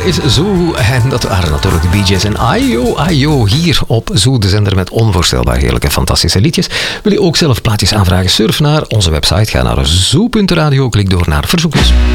is Zoo. En dat waren natuurlijk de Bee Gees en Ayo Ayo hier op Zoo, de zender met onvoorstelbaar heerlijke, fantastische liedjes. Wil je ook zelf plaatjes aanvragen? Surf naar onze website. Ga naar zoo.radio, klik door naar verzoekjes.